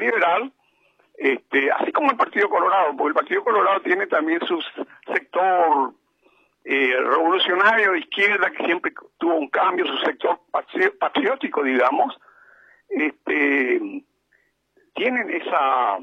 Liberal, así como el Partido Colorado, porque el Partido Colorado tiene también su sector revolucionario de izquierda que siempre tuvo un cambio, su sector patriótico, digamos, tienen esa,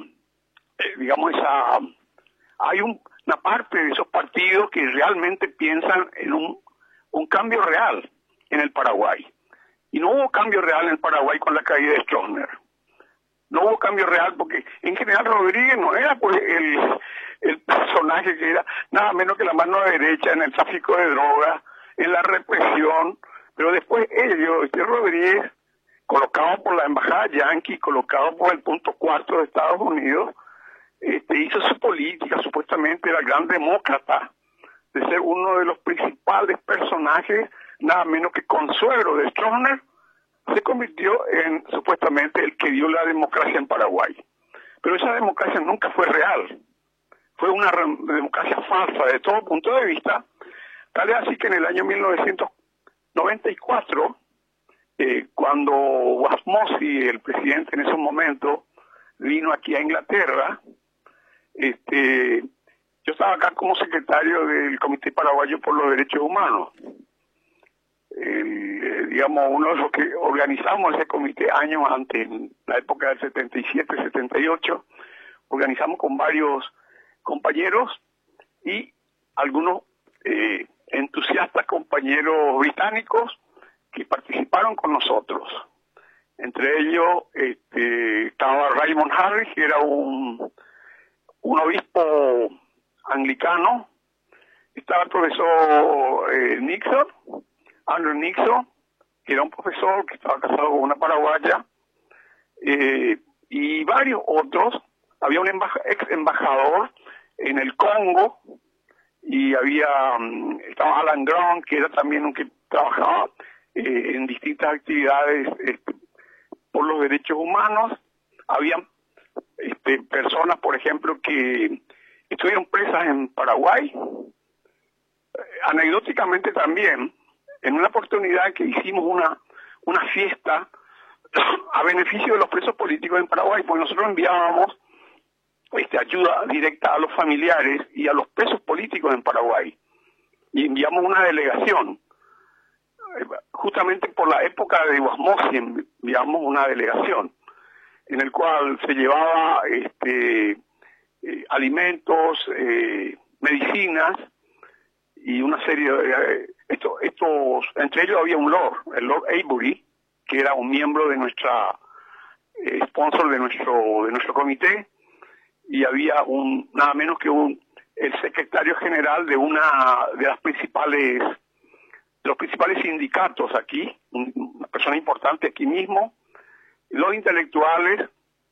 hay una parte de esos partidos que realmente piensan en un cambio real en el Paraguay. Y no hubo cambio real en el Paraguay con la caída de Stroessner. No hubo cambio real porque en general Rodríguez no era pues el personaje que era nada menos que la mano derecha en el tráfico de drogas, en la represión, pero después Rodríguez, colocado por la embajada yanqui, colocado por el punto 4 de Estados Unidos, hizo su política, supuestamente era gran demócrata, de ser uno de los principales personajes, nada menos que consuegro de Stroessner, se convirtió en supuestamente el que dio la democracia en Paraguay. Pero esa democracia nunca fue real. Fue una democracia falsa de todo punto de vista, tal es así que en el año 1994, cuando Wasmosy, el presidente en ese momento, vino aquí a Inglaterra, yo estaba acá como secretario del Comité Paraguayo por los Derechos Humanos. Uno de los que organizamos ese comité años antes, en la época del 77, 78, organizamos con varios compañeros y algunos entusiastas compañeros británicos que participaron con nosotros. Entre ellos estaba Raymond Harris, que era un obispo anglicano, estaba el profesor Andrew Nixon, que era un profesor que estaba casado con una paraguaya, y varios otros. Había un ex embajador en el Congo, y estaba Alan Grant, que era también un que trabajaba en distintas actividades por los derechos humanos. Había personas, por ejemplo, que estuvieron presas en Paraguay. Anecdóticamente también, en una oportunidad que hicimos una fiesta a beneficio de los presos políticos en Paraguay, pues nosotros enviábamos ayuda directa a los familiares y a los presos políticos en Paraguay. Y enviamos una delegación. Justamente por la época de Wasmosy enviamos una delegación en el cual se llevaba alimentos, medicinas y una serie de entre ellos había un lord, el Lord Avebury, que era un miembro de nuestra sponsor de nuestro comité, y había nada menos que el secretario general de los principales sindicatos aquí, una persona importante aquí mismo. Los intelectuales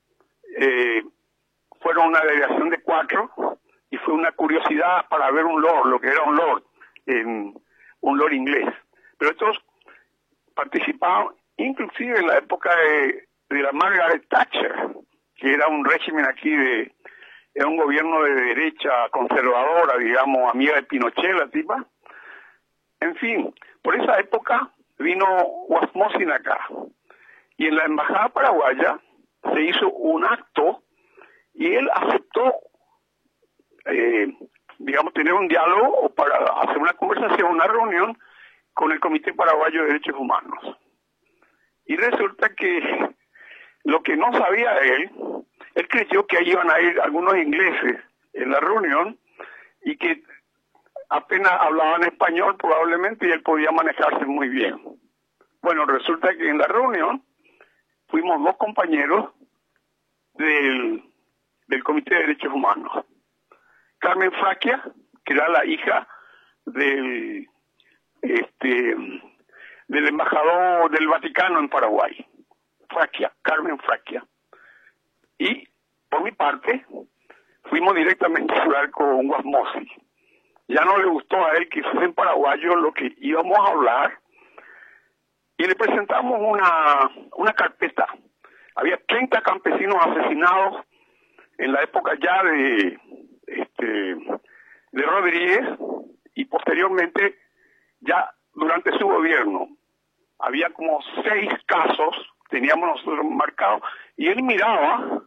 fueron una delegación de 4 y fue una curiosidad para ver lo que era un lord inglés. Pero estos participaban inclusive en la época de la Margaret Thatcher, que era un régimen aquí era un gobierno de derecha conservadora, digamos, amiga de Pinochet, la tipa. En fin, por esa época vino Wasmosy acá. Y en la embajada paraguaya se hizo un acto y él aceptó, tener un diálogo o para hacer una conversación, una reunión con el Comité Paraguayo de Derechos Humanos. Y resulta que lo que no sabía él creyó que ahí iban a ir algunos ingleses en la reunión y que apenas hablaban español probablemente y él podía manejarse muy bien. Bueno, resulta que en la reunión fuimos 2 compañeros del Comité de Derechos Humanos. Carmen Fracchia, que era la hija del embajador del Vaticano en Paraguay. Carmen Fracchia. Y, por mi parte, fuimos directamente a hablar con Wasmosy. Ya no le gustó a él que fuese en paraguayo lo que íbamos a hablar, y le presentamos una carpeta. Había 30 campesinos asesinados en la época ya de Rodríguez, y posteriormente ya durante su gobierno. Había como 6 casos, teníamos nosotros marcados, y él miraba